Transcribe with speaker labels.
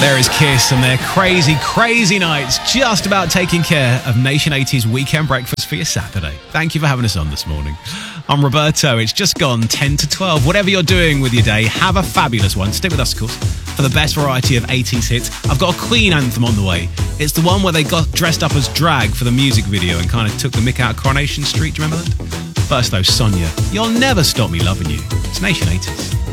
Speaker 1: There is Kiss and their crazy, crazy nights, just about taking care of Nation 80's weekend breakfast for your Saturday. Thank you for having us on this morning. I'm Roberto. It's just gone 10 to 12. Whatever you're doing with your day, have a fabulous one. Stick with us, of course, for the best variety of 80s hits. I've got a Queen anthem on the way. It's the one where they got dressed up as drag for the music video and kind of took the mick out of Coronation Street. Do you remember that? First though, Sonia, You'll Never Stop Me Loving You. It's Nation 80s.